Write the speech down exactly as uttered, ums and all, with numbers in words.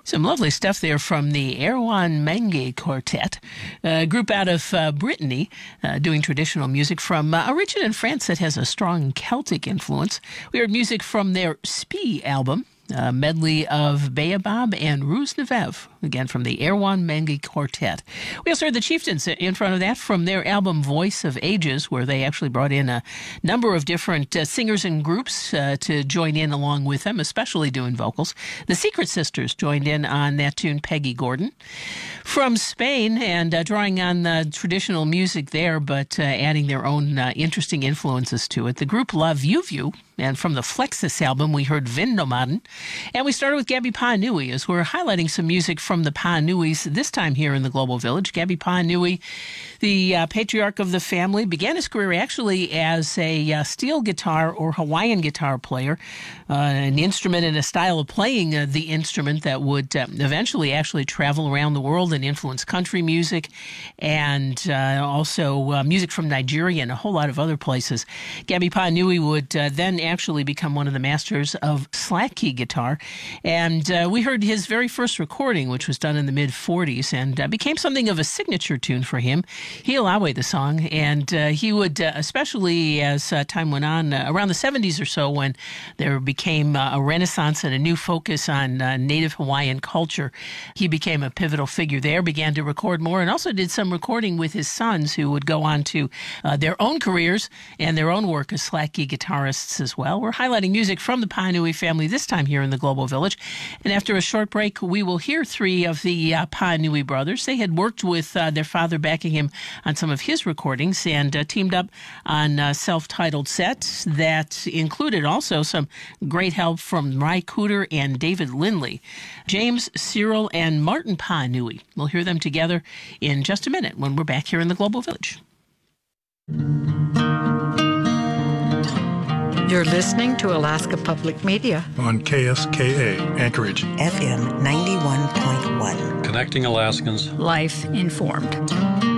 Some lovely stuff there from the Erwan Mengi Quartet, a group out of uh, Brittany, uh, doing traditional music from uh, a region in France that has a strong Celtic influence. We heard music from their Spee album, a medley of Baobab and Ruse Nevev, again from the Erwan Mengi Quartet. We also heard the Chieftains in front of that from their album Voice of Ages, where they actually brought in a number of different uh, singers and groups uh, to join in along with them, especially doing vocals. The Secret Sisters joined in on that tune, Peggy Gordon. From Spain, and uh, drawing on the traditional music there, but uh, adding their own uh, interesting influences to it, the group La Viu Viu. And from the Flexus album, we heard Vindomaden. And we started with Gabby Pa-Nui, as we're highlighting some music from the Pa-Nuis, this time here in the Global Village. Gabby Pa-Nui, the uh, patriarch of the family, began his career actually as a uh, steel guitar or Hawaiian guitar player, uh, an instrument and a style of playing uh, the instrument that would uh, eventually actually travel around the world and influence country music and uh, also uh, music from Nigeria and a whole lot of other places. Gabby Pa-Nui would uh, then actually become one of the masters of slack key guitar. And uh, we heard his very first recording, which was done in the mid forties, and uh, became something of a signature tune for him. Hialawe, the song. And uh, he would, uh, especially as uh, time went on, uh, around the seventies or so, when there became uh, a renaissance and a new focus on uh, Native Hawaiian culture, he became a pivotal figure there, began to record more, and also did some recording with his sons, who would go on to uh, their own careers and their own work as slack key guitarists as well. We're highlighting music from the Pa-Nui family, this time here in the Global Village. And after a short break, we will hear three of the uh, Pa-Nui brothers. They had worked with uh, their father backing him on some of his recordings and uh, teamed up on uh, self-titled sets that included also some great help from Ry Cooder and David Lindley. James, Cyril, and Martin Pa-Nui. We'll hear them together in just a minute when we're back here in the Global Village. You're listening to Alaska Public Media on K S K A, Anchorage, F M ninety-one point one. Connecting Alaskans. Life informed.